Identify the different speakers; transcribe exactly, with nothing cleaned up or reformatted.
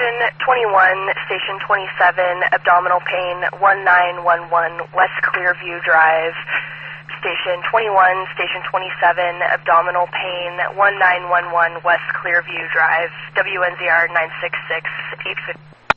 Speaker 1: Station twenty-one, Station twenty-seven, abdominal pain, one nine one one, West Clearview Drive. Station twenty-one, Station twenty-seven, abdominal pain, one nine one one, West Clearview Drive, W N Z R nine six six, eight fifty.